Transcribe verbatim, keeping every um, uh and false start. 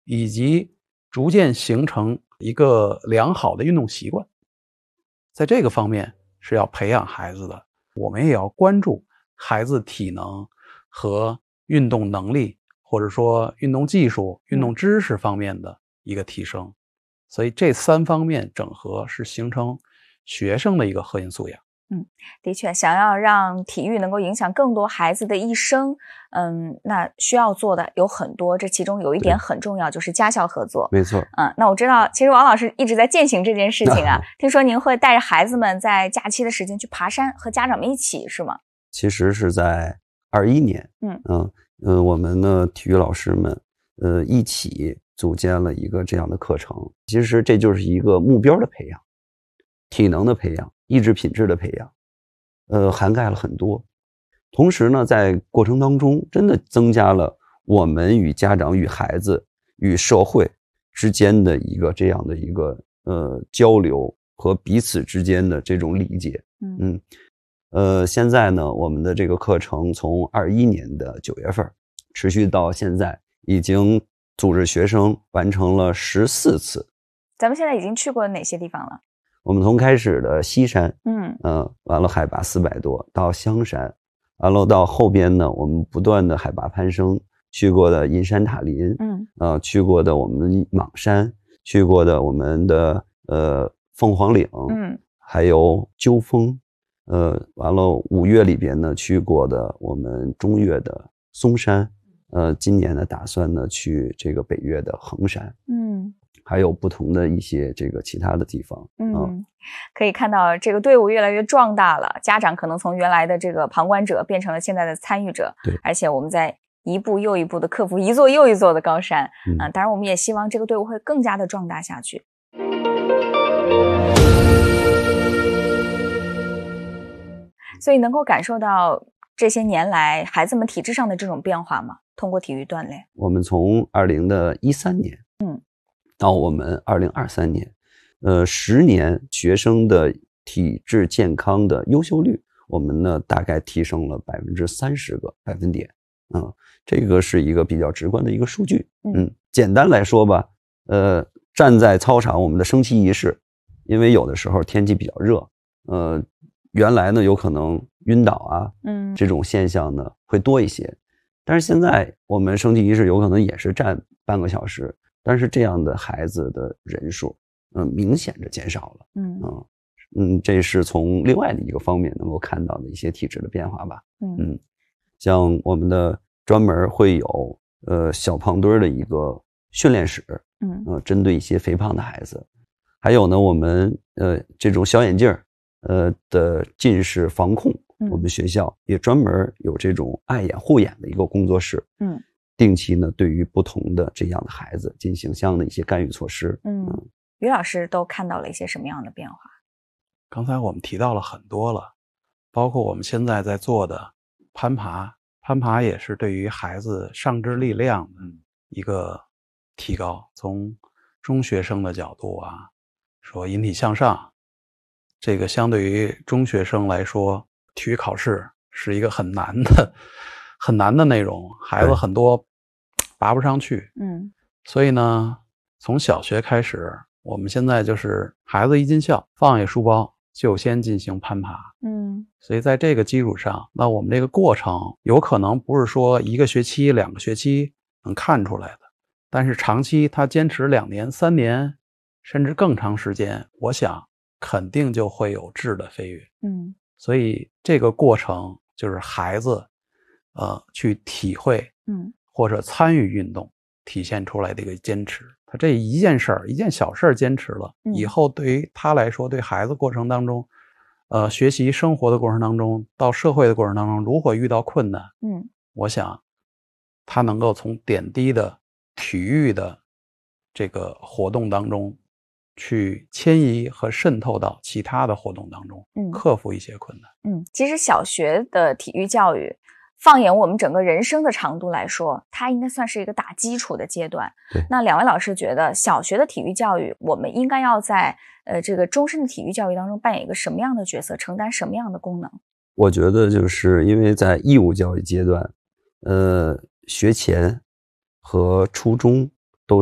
以及逐渐形成一个良好的运动习惯。在这个方面是要培养孩子的，我们也要关注孩子体能和运动能力，或者说运动技术、运动知识方面的一个提升。所以这三方面整合是形成学生的一个核心素养。 嗯，的确，想要让体育能够影响更多孩子的一生，嗯，那需要做的有很多，这其中有一点很重要，就是家校合作。 没错。 嗯，那我知道，其实王老师一直在践行这件事情啊。听说您会带着孩子们在假期的时间去爬山，和家长们一起，是吗？ 其实是在二一年， 嗯嗯呃，我们的体育老师们，呃，一起组建了一个这样的课程。其实这就是一个目标的培养，体能的培养，意志品质的培养，呃，涵盖了很多。同时呢，在过程当中，真的增加了我们与家长、与孩子、与社会之间的一个这样的一个呃交流和彼此之间的这种理解。 嗯嗯，呃，现在呢，我们的这个课程从二一年的九月份持续到现在，已经组织学生完成了十四次。 咱们现在已经去过哪些地方了？ 我们从开始的西山， 嗯呃，完了海拔四百多，到香山，完了到后边呢，我们不断的海拔攀升，去过的银山塔林， 嗯呃，去过的我们莽山，去过的我们的呃凤凰岭， 嗯还有鸠峰，呃，完了五月里边呢去过的我们中岳的嵩山，呃，今年呢打算呢去这个北岳的衡山。 嗯还有不同的一些这个其他的地方。 嗯，可以看到这个队伍越来越壮大了，家长可能从原来的这个旁观者变成了现在的参与者。 对， 而且我们在一步又一步的克服一座又一座的高山。 嗯、 啊，当然我们也希望这个队伍会更加的壮大下去。所以能够感受到这些年来孩子们体质上的这种变化吗？通过体育锻炼。 我们从二零的一三年， 嗯， 到我们二零二三年，呃，十年学生的体质健康的优秀率，我们呢大概提升了百分之三十个百分点。嗯，这个是一个比较直观的一个数据。嗯，简单来说吧，呃，站在操场，我们的升旗仪式，因为有的时候天气比较热，呃，原来呢有可能晕倒啊， 嗯， 这种现象呢会多一些，但是现在我们升旗仪式有可能也是站半个小时。但是这样的孩子的人数，嗯、呃，明显的减少了。 嗯嗯嗯，这是从另外的一个方面能够看到的一些体质的变化吧。 嗯嗯，像我们的专门会有呃小胖墩的一个训练室， 嗯呃，针对一些肥胖的孩子，还有呢，我们呃这种小眼镜呃的近视防控， 嗯、 我们学校也专门有这种爱眼护眼的一个工作室。 嗯。 定期呢，对于不同的这样的孩子进行相应的一些干预措施。 嗯，于老师都看到了一些什么样的变化？ 刚才我们提到了很多了，包括我们现在在做的攀爬，攀爬也是对于孩子上肢力量的一个提高。从中学生的角度啊，说引体向上，这个相对于中学生来说，体育考试是一个很难的。很难的内容，孩子很多拔不上去。 嗯， 所以呢，从小学开始，我们现在就是孩子一进校，放下书包就先进行攀爬。 嗯， 所以在这个基础上，那我们这个过程有可能不是说一个学期、两个学期能看出来的，但是长期他坚持两年、三年，甚至更长时间，我想肯定就会有质的飞跃。 嗯， 所以这个过程就是孩子。呃，去体会， 嗯， 或者参与运动，体现出来的一个坚持。他这一件事儿，一件小事儿坚持了， 嗯， 以后对于他来说，对孩子过程当中，呃，学习生活的过程当中，到社会的过程当中，如果遇到困难， 嗯， 我想他能够从点滴的体育的这个活动当中，去迁移和渗透到其他的活动当中， 嗯， 克服一些困难。 嗯，其实小学的体育教育。放眼我们整个人生的长度来说，它应该算是一个打基础的阶段。 对， 那两位老师觉得小学的体育教育，我们应该要在呃这个终身的体育教育当中扮演一个什么样的角色，承担什么样的功能？ 我觉得就是因为在义务教育阶段，呃，学前和初中